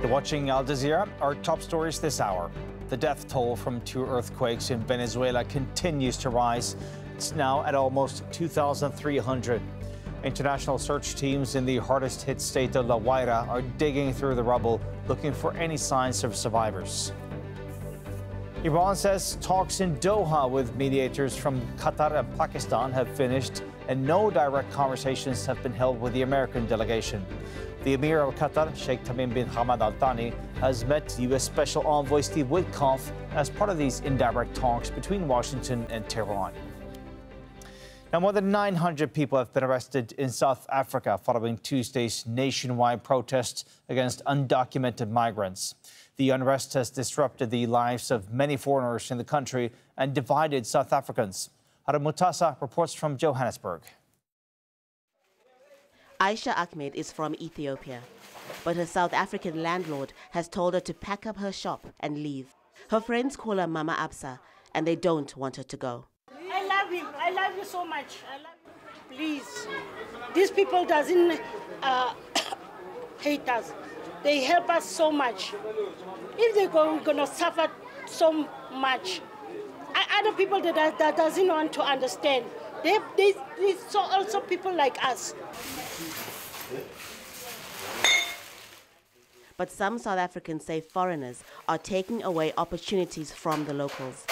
You're watching Al Jazeera. Our top stories this hour. The death toll from 2 earthquakes in Venezuela continues to rise. It's now at almost 2,300. International search teams in the hardest hit state of La Guaira are digging through the rubble, looking for any signs of survivors. Iran says talks in Doha with mediators from Qatar and Pakistan have finished, and no direct conversations have been held with the American delegation. The Emir of Qatar, Sheikh Tamim bin Hamad Al Thani, has met U.S. Special Envoy Steve Witkoff as part of these indirect talks between Washington and Tehran. Now, more than 900 people have been arrested in South Africa following Tuesday's nationwide protests against undocumented migrants. The unrest has disrupted the lives of many foreigners in the country and divided South Africans. Harun Mutasa reports from Johannesburg. Aisha Ahmed is from Ethiopia, but her South African landlord has told her to pack up her shop and leave. Her friends call her Mama Absa, and they don't want her to go. I love him. I love you so much. I love you. Please, these people doesn't hate us. They help us so much. If they go, we're gonna suffer so much. Other people that doesn't want to understand. They also people like us. But some South Africans say foreigners are taking away opportunities from the locals.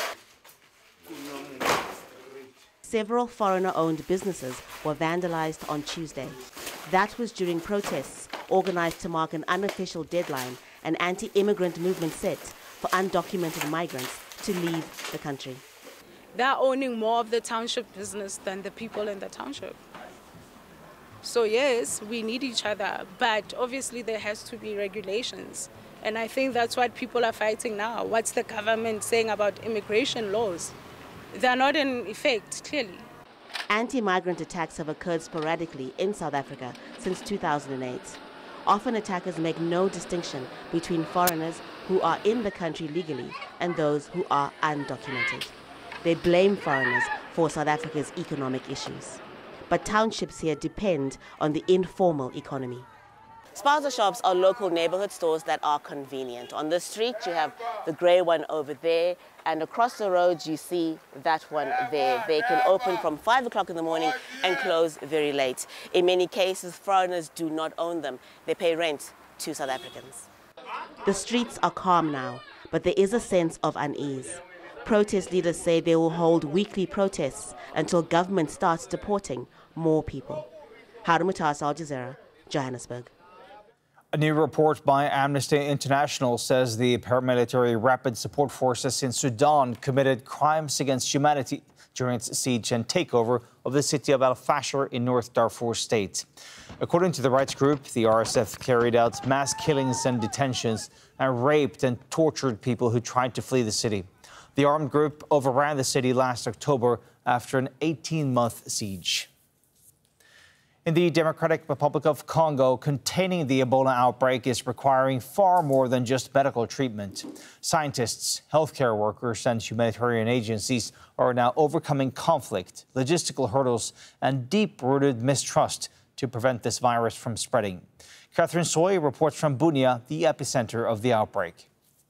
Several foreigner-owned businesses were vandalized on Tuesday. That was during protests organized to mark an unofficial deadline an anti-immigrant movement set for undocumented migrants to leave the country. They're owning more of the township business than the people in the township. So yes, we need each other, but obviously there has to be regulations. And I think that's what people are fighting now. What's the government saying about immigration laws? They're not in effect, clearly. Anti-migrant attacks have occurred sporadically in South Africa since 2008. Often attackers make no distinction between foreigners who are in the country legally and those who are undocumented. They blame foreigners for South Africa's economic issues. But townships here depend on the informal economy. Spaza shops are local neighborhood stores that are convenient. On the street, you have the grey one over there, and across the road, you see that one there. They can open from 5 o'clock in the morning and close very late. In many cases, foreigners do not own them. They pay rent to South Africans. The streets are calm now, but there is a sense of unease. Protest leaders say they will hold weekly protests until government starts deporting more people. Harun Mutasa, Al Jazeera, Johannesburg. A new report by Amnesty International says the paramilitary rapid support forces in Sudan committed crimes against humanity during its siege and takeover of the city of Al Fashir in North Darfur state. According to the rights group, the RSF carried out mass killings and detentions and raped and tortured people who tried to flee the city. The armed group overran the city last October after an 18-month siege. In the Democratic Republic of Congo, containing the Ebola outbreak is requiring far more than just medical treatment. Scientists, healthcare workers, and humanitarian agencies are now overcoming conflict, logistical hurdles, and deep-rooted mistrust to prevent this virus from spreading. Catherine Soy reports from Bunia, the epicenter of the outbreak.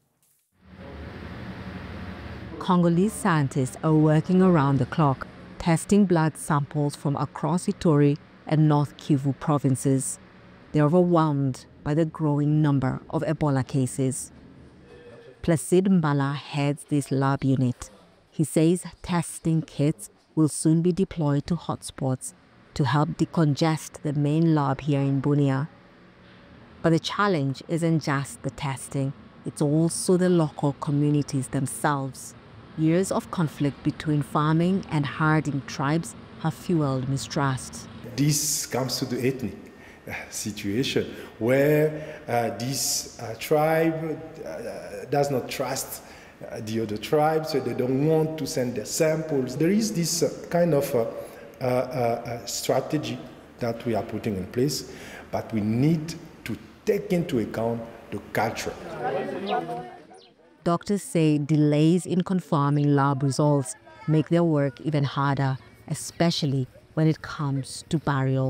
Congolese scientists are working around the clock, testing blood samples from across Ituri and North Kivu provinces. They're overwhelmed by the growing number of Ebola cases. Placide Mbala heads this lab unit. He says testing kits will soon be deployed to hotspots to help decongest the main lab here in Bunia. But the challenge isn't just the testing, it's also the local communities themselves. Years of conflict between farming and herding tribes have fueled mistrust. This comes to the ethnic situation where this tribe does not trust the other tribe, so they don't want to send their samples. There is this kind of strategy that we are putting in place, but we need to take into account the culture. Doctors say delays in confirming lab results make their work even harder, especially when it comes to burials.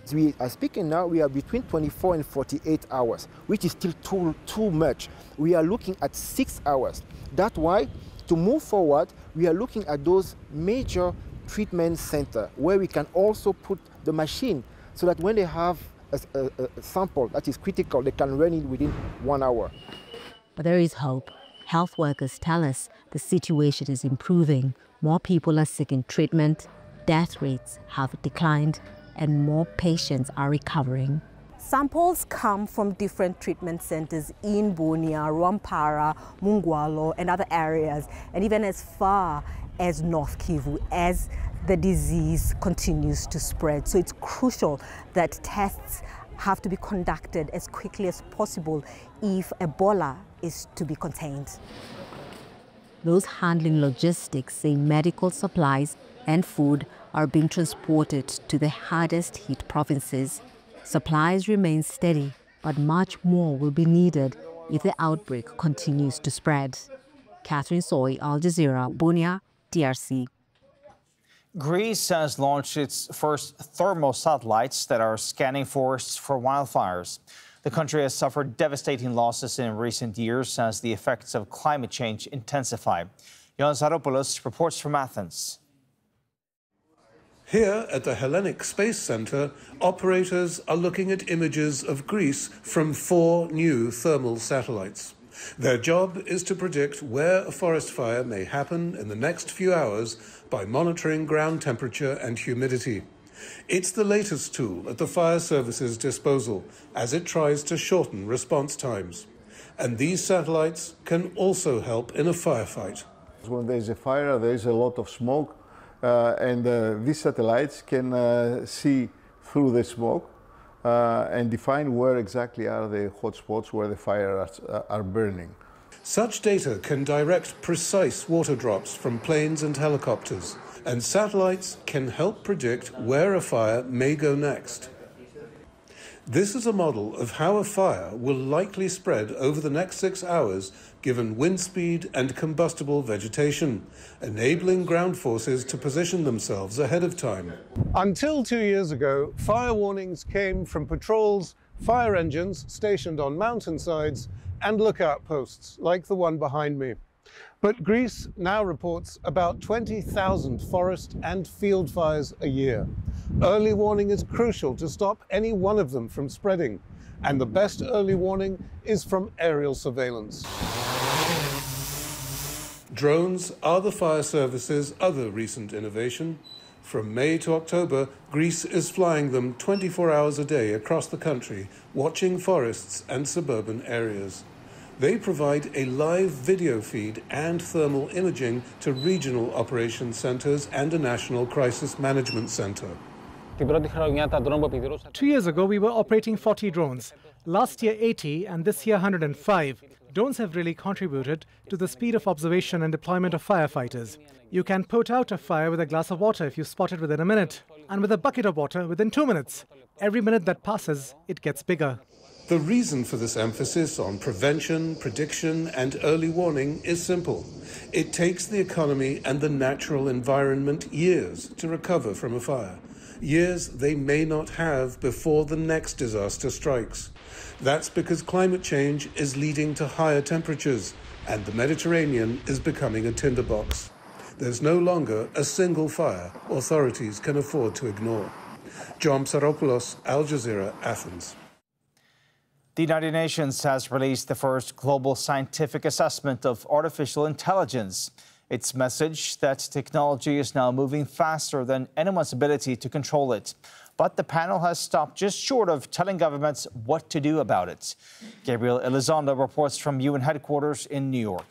As we are speaking now, we are between 24 and 48 hours, which is still too much. We are looking at 6 hours. That's why, to move forward, we are looking at those major treatment centers where we can also put the machine so that when they have a sample that is critical, they can run it within 1 hour. But there is hope. Health workers tell us the situation is improving. More people are seeking treatment, death rates have declined, and more patients are recovering. Samples come from different treatment centers in Bunia, Rwampara, Mungwalo, and other areas, and even as far as North Kivu, as the disease continues to spread. So it's crucial that tests have to be conducted as quickly as possible if Ebola is to be contained. Those handling logistics say medical supplies and food are being transported to the hardest hit provinces. Supplies remain steady, but much more will be needed if the outbreak continues to spread. Catherine Soy, Al Jazeera, Bunia, DRC. Greece has launched its first thermal satellites that are scanning forests for wildfires. The country has suffered devastating losses in recent years as the effects of climate change intensify. Ioannis Zaropoulos reports from Athens. Here at the Hellenic Space Center, operators are looking at images of Greece from 4 new thermal satellites. Their job is to predict where a forest fire may happen in the next few hours by monitoring ground temperature and humidity. It's the latest tool at the fire service's disposal as it tries to shorten response times. And these satellites can also help in a firefight. When there's a fire, there is a lot of smoke, and these satellites can see through the smoke and define where exactly are the hot spots where the fires are burning. Such data can direct precise water drops from planes and helicopters, and satellites can help predict where a fire may go next. This is a model of how a fire will likely spread over the next 6 hours given wind speed and combustible vegetation, enabling ground forces to position themselves ahead of time. Until 2 years ago, fire warnings came from patrols, fire engines stationed on mountainsides, and lookout posts like the one behind me. But Greece now reports about 20,000 forest and field fires a year. Early warning is crucial to stop any one of them from spreading, and the best early warning is from aerial surveillance. Drones are the fire service's other recent innovation. From May to October, Greece is flying them 24 hours a day across the country, watching forests and suburban areas. They provide a live video feed and thermal imaging to regional operations centers and a national crisis management center. 2 years ago, we were operating 40 drones. Last year, 80, and this year, 105. Drones have really contributed to the speed of observation and deployment of firefighters. You can put out a fire with a glass of water if you spot it within a minute, and with a bucket of water within 2 minutes. Every minute that passes, it gets bigger. The reason for this emphasis on prevention, prediction, and early warning is simple. It takes the economy and the natural environment years to recover from a fire. Years they may not have before the next disaster strikes. That's because climate change is leading to higher temperatures, and the Mediterranean is becoming a tinderbox. There's no longer a single fire authorities can afford to ignore. John Psaropoulos, Al Jazeera, Athens. The United Nations has released the first global scientific assessment of artificial intelligence. Its message that technology is now moving faster than anyone's ability to control it. But the panel has stopped just short of telling governments what to do about it. Gabriel Elizondo reports from UN headquarters in New York.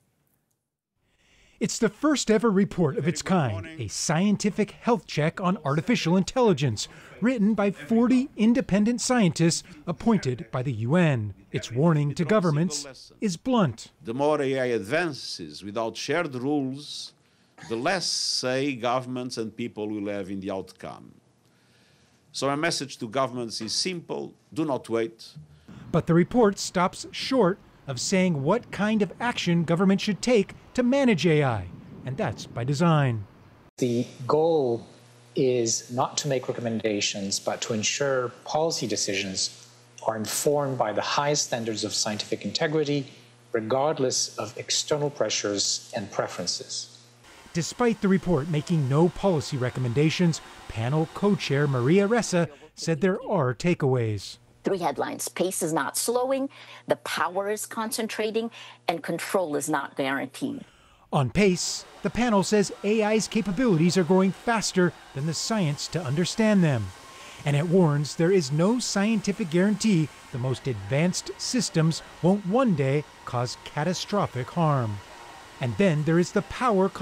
It's the first ever report of its kind, a scientific health check on artificial intelligence, written by 40 independent scientists appointed by the UN. Its warning to governments is blunt. The more AI advances without shared rules, the less say governments and people will have in the outcome. So our message to governments is simple: do not wait. But the report stops short of saying what kind of action government should take to manage AI, and that's by design. The goal is not to make recommendations, but to ensure policy decisions are informed by the highest standards of scientific integrity, regardless of external pressures and preferences. Despite the report making no policy recommendations, panel co-chair Maria Ressa said there are takeaways. 3 headlines: pace is not slowing, the power is concentrating, and control is not guaranteed. On pace, the panel says AI's capabilities are growing faster than the science to understand them. And it warns there is no scientific guarantee the most advanced systems won't one day cause catastrophic harm. And then there is the power